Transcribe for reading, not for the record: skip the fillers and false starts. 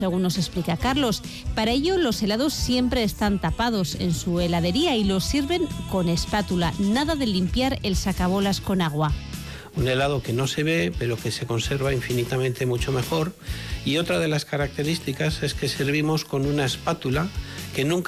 según nos explica Carlos. Para ello, los helados siempre están tapados en su heladería y los sirven con espátula. Nada de limpiar el sacabolas con agua. Un helado que no se ve, pero que se conserva infinitamente mucho mejor. Y otra de las características es que servimos con una espátula que nunca